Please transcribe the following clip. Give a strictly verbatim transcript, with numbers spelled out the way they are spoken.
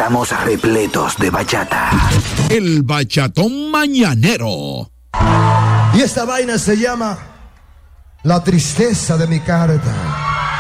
Estamos repletos de bachata. El bachatón mañanero. Y esta vaina se llama La tristeza de mi carta.